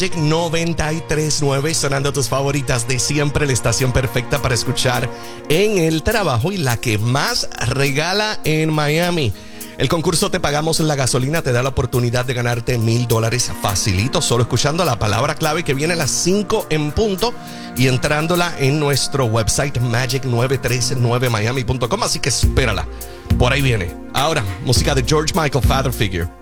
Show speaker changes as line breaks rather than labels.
Magic 93.9, sonando tus favoritas de siempre, la estación perfecta para escuchar en el trabajo y la que más regala en Miami. El concurso Te Pagamos la Gasolina te da la oportunidad de ganarte $1,000 facilito, solo escuchando la palabra clave que viene a las 5 en punto y entrándola en nuestro website magic939miami.com, así que espérala, por ahí viene. Ahora, música de George Michael, Father Figure.